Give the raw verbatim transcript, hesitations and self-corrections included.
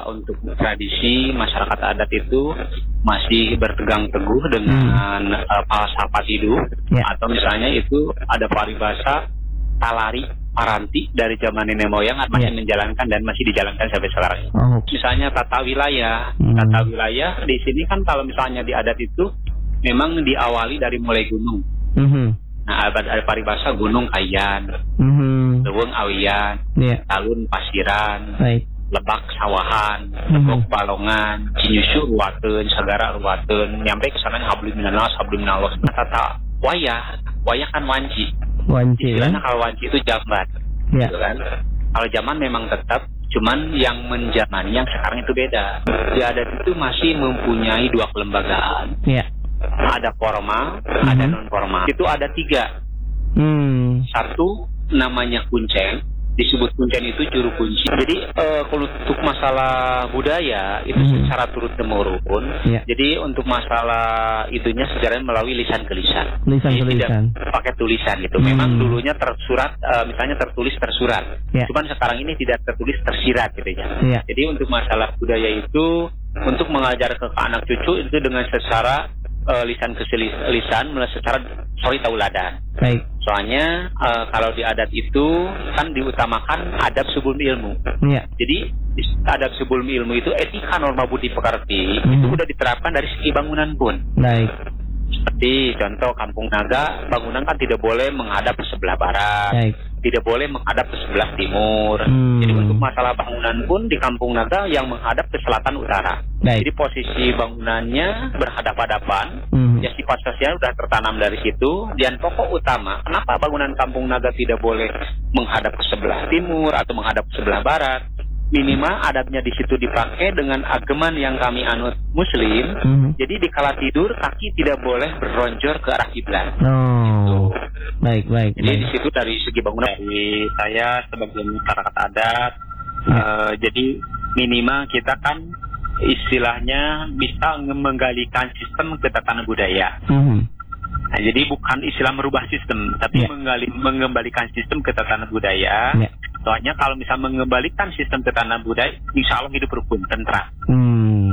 untuk tradisi masyarakat adat itu masih berpegang teguh dengan hmm. uh, falsafat hidup, yeah. atau misalnya itu ada paribasa talari paranti dari zaman nenek moyang masih yeah. menjalankan dan masih dijalankan sampai sekarang. Oh. Misalnya tata wilayah, hmm. tata wilayah di sini kan kalau misalnya di adat itu memang diawali dari mulai gunung. Mm-hmm. Nah, ada, ada paribasa gunung Kayan, mm-hmm. Leuweung Awian, yeah. Talun Pasiran, right. Lebak Sawahan, Legok mm-hmm. Balongan, Cinyusyu Ruwateun, Sagara Ruwateun, nyampe ke sana Habli Minanas, Habli Minalos. Nah, tata wayah, wayah kan wanci. Wanci. Istilahnya kalau wanci itu jamban, yeah. gitu kan. Kalau zaman memang tetap, cuman yang menjamani yang sekarang itu beda. Di adat itu masih mempunyai dua kelembagaan. Yeah. Ada formal, mm-hmm. ada non formal. Itu ada tiga. Hmm. Satu namanya kuncen, disebut kuncen itu juru kunci. Jadi uh, kalau untuk masalah budaya itu hmm. secara turun temurun. Yeah. Jadi untuk masalah itunya sejarahnya melalui lisan ke lisan. Lisan ke lisan. Tidak pakai tulisan gitu. Hmm. Memang dulunya tersurat, uh, misalnya tertulis tersurat. Yeah. Cuman sekarang ini tidak tertulis tersirat gitu ya. Yeah. Jadi untuk masalah budaya itu untuk mengajar ke anak cucu itu dengan secara Uh, lisan ke lisan, secara sorry tauladan. Baik. Soalnya uh, kalau di adat itu kan diutamakan adab sebelum ilmu. Ya. Jadi adab sebelum ilmu itu etika norma budi pekerti hmm. itu sudah diterapkan dari segi bangunan pun. Baik. Seperti contoh Kampung Naga, bangunan kan tidak boleh menghadap ke sebelah barat, baik. Tidak boleh menghadap ke sebelah timur. Hmm. Jadi untuk masalah bangunan pun di Kampung Naga yang menghadap ke selatan utara. Baik. Jadi posisi bangunannya berhadap-hadapan, hmm. ya sifat sosial sudah tertanam dari situ. Dan pokok utama, kenapa bangunan Kampung Naga tidak boleh menghadap ke sebelah timur atau menghadap ke sebelah barat? Minimal adabnya di situ dipakai dengan ageman yang kami anut Muslim. Mm-hmm. Jadi di kala tidur kaki tidak boleh beronjor ke arah kiblat. Oh, gitu. Baik baik. Jadi baik. Di situ dari segi bangunan dari saya sebagai masyarakat adat, ya. uh, jadi minimal kita kan istilahnya bisa menggalikan sistem ketatanan budaya. Mm-hmm. Nah, jadi bukan istilah merubah sistem, tapi yeah. menggali, mengembalikan sistem ke tatanan budaya. Yeah. Soalnya kalau misalnya mengembalikan sistem ke tatanan budaya, insya Allah hidup rukun, tentram. Hmm.